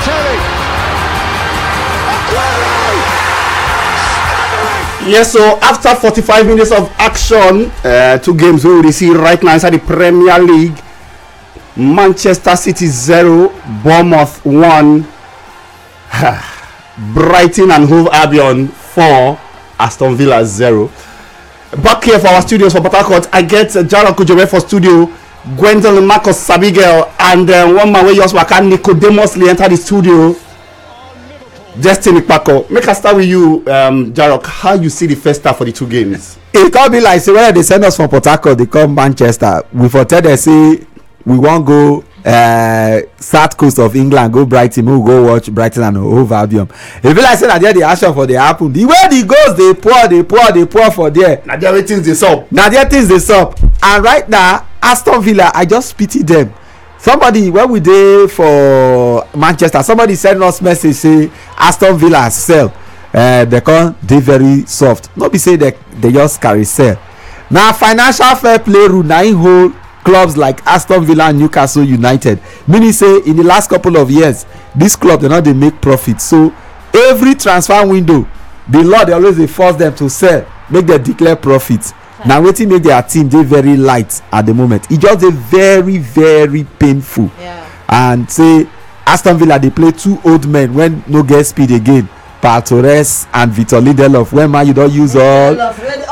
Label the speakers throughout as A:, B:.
A: Yes, so after 45 minutes of action, two games we will see right now inside the Premier League. Manchester City 0, Bournemouth 1, Brighton and Hove Albion 4, Aston Villa 0. Back here for our studios for Port Harcourt, I get Jarrod Kujore for studio, Gwendolyn Marcus Sabigel, and one man wey just waka Nicodemus Lee enter the studio, Destiny Pako. Make us start with you, Jarrod. How you see the first half for the two games?
B: It can't be like say when they send us from Port Harcourt, they come Manchester. We for tell them say we won't go south coast of England, go Brighton, we'll go watch Brighton and Hove Albion. If you like say that there the action for the happen, the way the goals they pour for there.
A: Now there things they sup.
B: And right now, Aston Villa, I just pity them. Somebody when we dey for Manchester, somebody send us message say Aston Villa sell. They can't dey very soft. No be say they just carry sell. Now financial fair play rule na im hold clubs like Aston Villa and Newcastle United, meaning say in the last couple of years this club dey not dey make profit. So every transfer window the law dey always dey force them to sell make dem declare profit. Na wetin make their team dey very light at the moment. E just dey very very painful. And say Aston Villa dey play two old men when no get speed again, Pau Torres and Victor Lindelof. When man you don use all the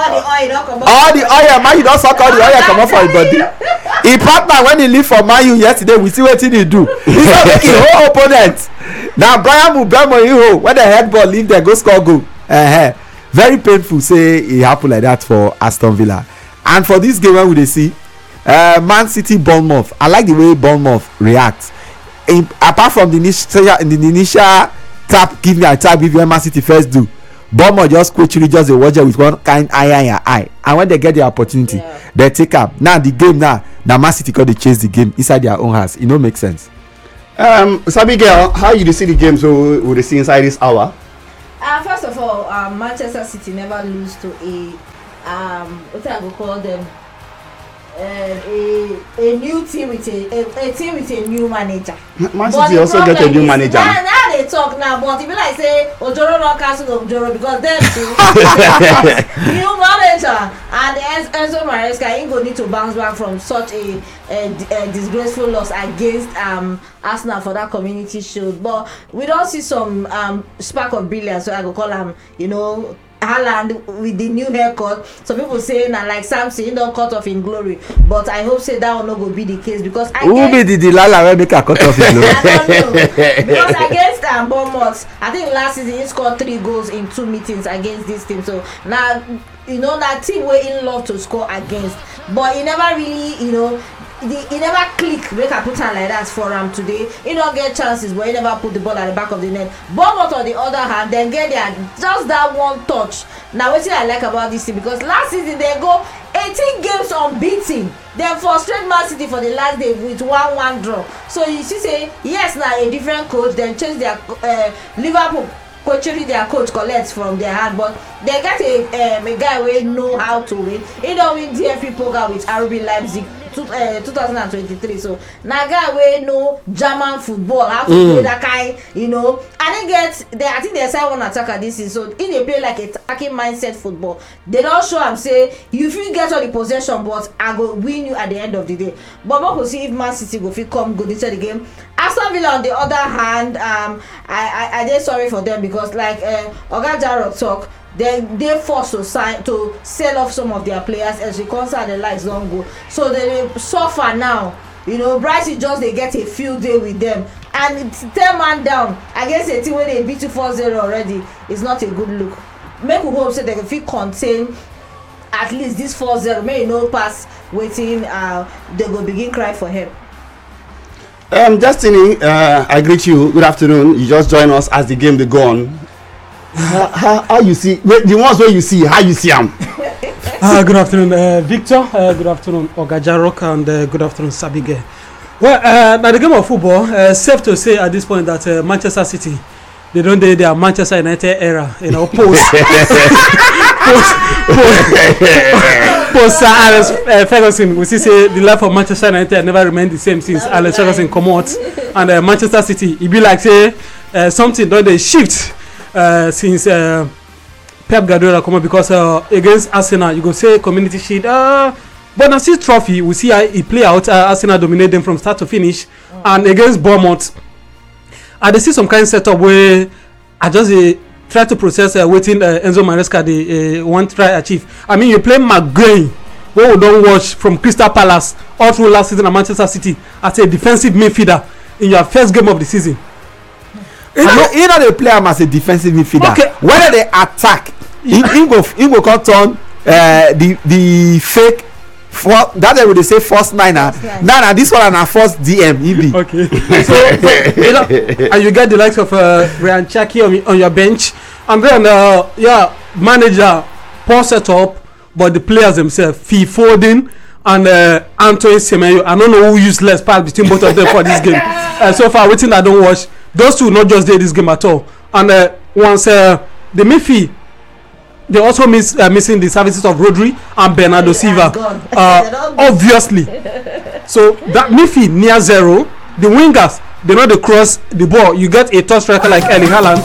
B: oil, man you don suck all the oil comot for him body. He partner when he leave for Man U yesterday, we see wetin he do. He don make him whole opponent. Na Brian Mbeumo when the head ball leave there go score goal. Very painful say e happen like that for Aston Villa. And for this game wey we dey see, Man City Bournemouth, I like the way Bournemouth react. Apart from the initial tap give you Man City first do, Bournemouth just quickly just dey watch it with one kind eye, and when they get the opportunity they take up. Now the game now Man City come dey chase the game inside their own house. E no make sense.
A: Sabigel, how you dey see the games we dey see inside this hour?
C: First of all, Manchester City never lose to a what I go call them, a new team with a team with a new manager.
A: Man City also get a new manager.
C: Now they talk now, but if you like say Ojoro not cancel Ojoro because them too new manager and Enzo Maresca ain't gonna need to bounce back from such a disgraceful loss against Arsenal for that Community Shield. But we don't see some spark of brilliance, so I go call him, Haaland with the new haircut. Some people say na like Samson, he don't cut off in glory, but I hope say that will not go be the case because
B: who be the Delilah wey make her cut off in glory?
C: I don't know because against Bournemouth, I think last season he scored 3 goals in 2 meetings against this team. So now that team wey in love to score against, but he never really he never click make I put am like that for him today. He don't get chances, but he never put the ball at the back of the net. Bournemouth on the other hand, then get there just that one touch. Now wetin I like about this team, because last season they go 18 games unbeaten, then frustrate Man City for the last day with 1-1 draw. So you see say yes, now a different coach, then change their Liverpool coaching their coach collects from their hand, but they get a guy wey know how to win. He don win DFB Pokal with RB Leipzig 2023. So na guy wey know German football, how to play that kind, and I think they assign one attacker this season, so he dey play like a attacking mindset football. They don show am say you fit get all the possession, but I go win you at the end of the day. But we go see if Man City go fit come good into the game. Aston Villa on the other hand, I dey sorry for them because like Oga Jarrod talk, they forced to sell off some of their players as the concert the lights don't go, so they suffer now. Brighton just they get a field day with them, and it's 10 man down against a team where they beat you 4-0 already. It's not a good look. Make we hope so they can fit contain at least this 4-0, may no pass waiting. They go begin cry for help.
A: Destiny, I greet you. Good afternoon. You just join us as the game they go on. How you see the ones where you see how you see them?
D: Good afternoon, Victor. Good afternoon, Oga Jarrod, and good afternoon, Sabige. Well, by the game of football, safe to say at this point that Manchester City, they don't do their Manchester United era, post post Sir Alex Ferguson, we see say the life of Manchester United never remained the same since Alex Ferguson come out, and Manchester City, it be like say something don dey shift since Pep Guardiola come out, because against Arsenal you go say Community Shield, but na still trophy. We see how he play out. Arsenal dominate them from start to finish, and against Bournemouth, I dey see some kind of setup where I just try to process wetin Enzo Maresca dey want try achieve. I mean, you play McGuire, wey we don watch from Crystal Palace all through last season at Manchester City as a defensive midfielder in your first game of the season.
B: You know they play am as a defensive midfielder.
D: Okay.
B: When they attack, he go come turn the fake. That they would say first niner. Nah, this one na first DM.
D: Okay. So you know, and you get the likes of Ryan Cherki on your bench, and then manager poor setup, but the players themselves, Phil Foden and Antoine Semenyo. I don't know who useless part between both of them for this game. So far, waiting I don't watch. Those two not just did this game at all. And once the midfield, they also missing the services of Rodri and Bernardo Silva, obviously. So that midfield near zero. The wingers, they know they cross the ball. You get a top striker like Erling Haaland.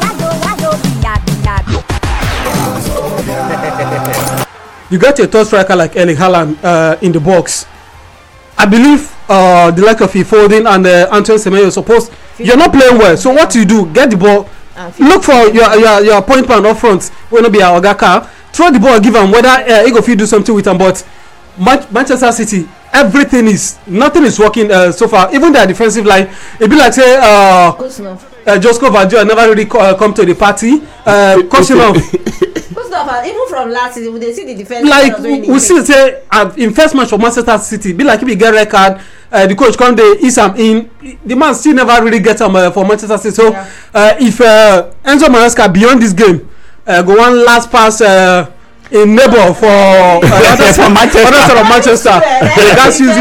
D: You get a top striker like Erling Haaland in the box. I believe the like of Foden and Antoine Semenyo supposed. You're not playing well. So what you do? Get the ball. Look for your point man up front. Will not be our Ogaka. Throw the ball, give him whether he go fit do something with him. But Manchester City, nothing is working so far. Even their defensive line, it be like say Josko Vadio never really come to the party.
C: Even from last season, they see the defense.
D: Like we see say in first match for Manchester City, be like if he get red card, the coach come dey ease am in. The man still never really get am for Manchester City. So if Enzo Maresca beyond this game go one last pass in neighbor for other side of Manchester, the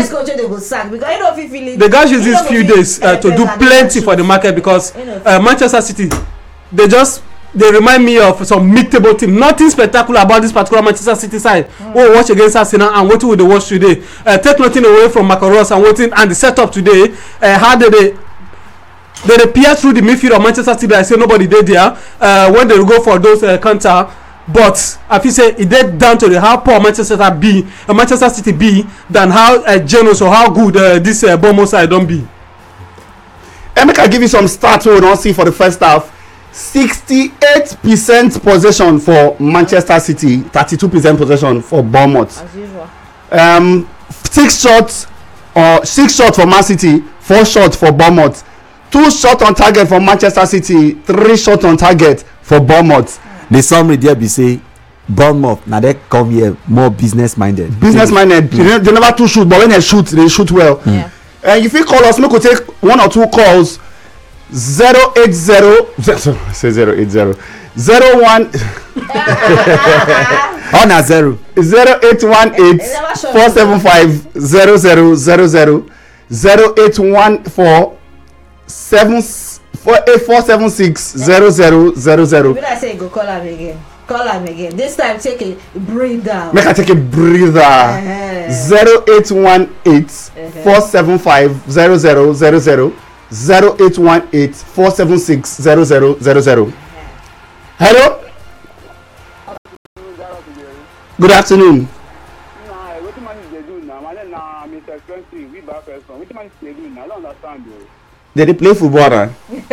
D: guys use these few days to do plenty for the market, because Manchester City they remind me of some mid-table team. Nothing spectacular about this particular Manchester City side. We watch against Arsenal and what we watch today. Take nothing away from Macaros and waiting and the setup today. How did they peer through the midfield of Manchester City? I say nobody did there when they go for those counter. But I feel say it did down to how poor Manchester City be than how generous or how good this Bournemouth side don't be.
A: Make I give you some stats we don't see for the first half. 68% possession for Manchester City, 32% possession for Bournemouth.
C: As usual.
A: 6 shots for Man City, 4 shots for Bournemouth. 2 shots on target for Manchester City, 3 shots on target for Bournemouth.
B: The summary there be say Bournemouth now they come here more business minded.
A: They never too shoot, but when they shoot well. And if you call us, we could take 1 or 2 calls. 080 say 080 01
B: on a 0
A: 0818 475 0000 0814 476 0000.
C: When I say go call am again. This time take a breather.
A: Make I take a breather. 0818 475 0000 0818 476 0000. Hello. Good afternoon. Did they play football now?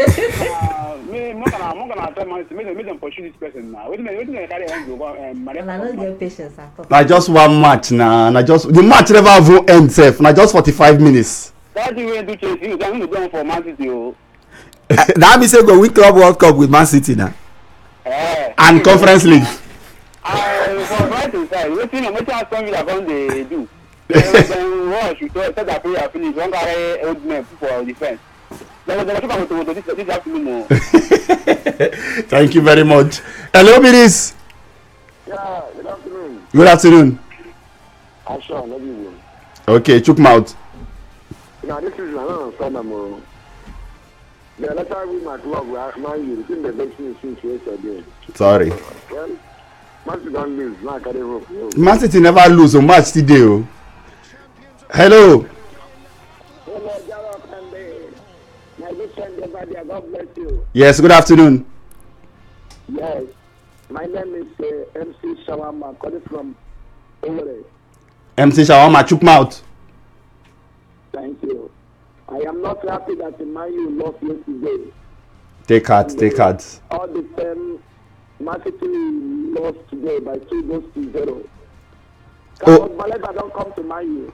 A: Na just one match now. The match never even end safe. Na just 45 minutes.
E: That thing wey do Chelsea, you don go for Man City o.
B: That mean say go win Club World Cup with Man City now.
A: And Conference League.
E: For right inside, wetin Aston Villa come dey do? Dem rush to set their player finish, one carry old men for defense. This afternoon.
A: Thank you very much. Hello, Biris.
E: Yeah, good afternoon.
A: Good afternoon.
E: Asha, love you.
A: Okay, chook mouth.
E: Now this is another problem. The latter with my club, Man U, the thing that makes me since yesterday.
A: Sorry.
E: Well, Man City don't lose. Now carry rope.
A: Man City never lose a match today. Oh. Hello.
E: Hello, Jarok and my good friend Evadia. God bless you.
A: Yes, good afternoon.
E: Yes. My name is MC Shawama, calling from Owerri.
A: MC Shawama, chook mouth.
E: Thank you. I am not happy that the Man U lost yesterday.
A: Take heart.
E: All the time, Man City lost today by 2-0. Carlos Baleba don't come to Man U.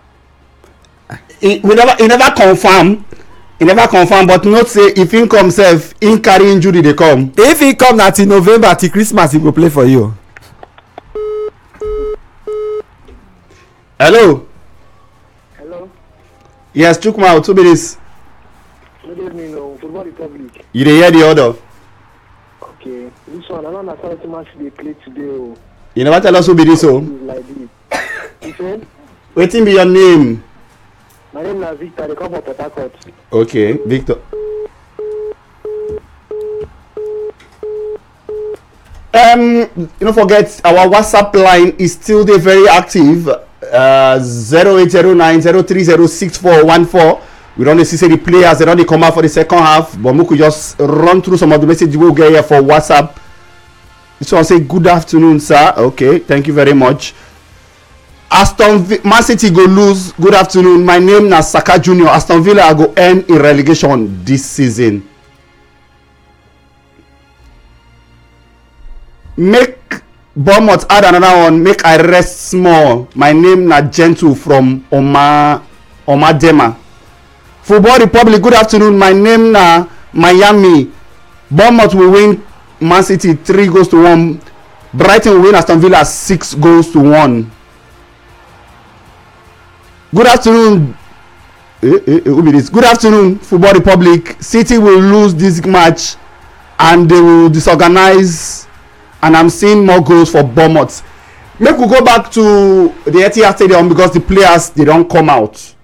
A: He never confirm. He never confirm, but not say if he come self, in carry injury they come.
B: If he come na till November till Christmas he go play for you.
A: Hello.
E: Hello.
A: Yes, chook mouth. 2 minutes.
E: Good evening, Football Republic.
A: You dey hear the order.
E: Okay. This one, I don't understand too much they play today.
A: You never tell us who be this o.
E: Like this. You said?
A: Wetin be your name?
E: My name is Victor. They come from Port Harcourt.
A: Okay, Victor. Don't forget our WhatsApp line is still there, very active. 0809030614. We don't see say the players they don't come out for the second half, but we could just run through some of the messages we'll get here for WhatsApp. This one say good afternoon, sir. Okay, thank you very much. Man City go lose. Good afternoon. My name na Saka Junior. Aston Villa go end in relegation this season. Make Bournemouth add another one. Make I rest small. My name na Gentle from Omadema. Football Republic. Good afternoon. My name na Miami. Bournemouth will win Man City 3-1. Brighton will win Aston Villa 6-1. Good afternoon. Who be this? Good afternoon, Football Republic. City will lose this match and they will disorganize, and I'm seeing more goals for Bournemouth. Make we go back to the Etihad Stadium because the players they don't come out.